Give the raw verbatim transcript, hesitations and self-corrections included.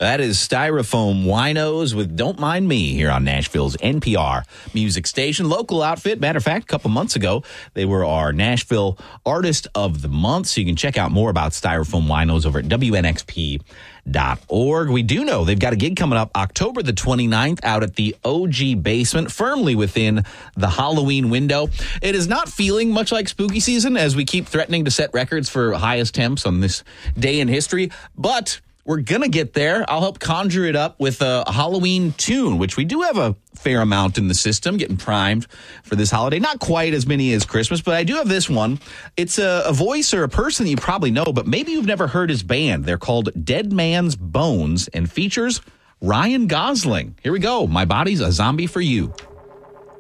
That is Styrofoam Winos with Don't Mind Me here on Nashville's N P R music station. Local outfit. Matter of fact, a couple months ago, they were our Nashville Artist of the Month. So you can check out more about Styrofoam Winos over at W N X P dot org. We do know they've got a gig coming up October the twenty-ninth out at the O G Basement, firmly within the Halloween window. It is not feeling much like spooky season as we keep threatening to set records for highest temps on this day in history, but we're going to get there. I'll help conjure it up with a Halloween tune, which we do have a fair amount in the system, getting primed for this holiday. Not quite as many as Christmas, but I do have this one. It's a, a voice or a person that you probably know, but maybe you've never heard his band. They're called Dead Man's Bones and features Ryan Gosling. Here we go. My Body's a Zombie for You.